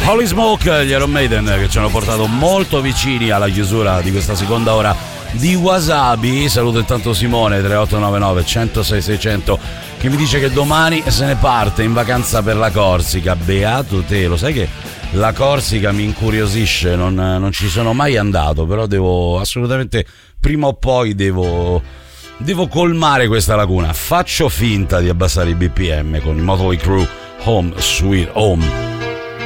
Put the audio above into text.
Holy Smoke, gli Iron Maiden, che ci hanno portato molto vicini alla chiusura di questa seconda ora di Wasabi. Saluto intanto Simone 3899 106 600 che mi dice che domani se ne parte in vacanza per la Corsica. Beato te, lo sai che la Corsica mi incuriosisce, non ci sono mai andato, però devo assolutamente, prima o poi devo colmare questa lacuna. Faccio finta di abbassare i BPM con i Motley Crue, Home Sweet Home.